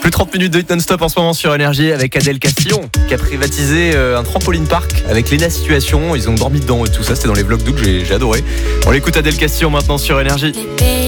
Plus 30 minutes de hit non-stop en ce moment sur Énergie avec Adèle Castillon qui a privatisé un trampoline park avec Léna Situation. Ils ont dormi dedans et tout ça, c'était dans les vlogs d'août, j'ai adoré. On l'écoute Adèle Castillon maintenant sur Énergie.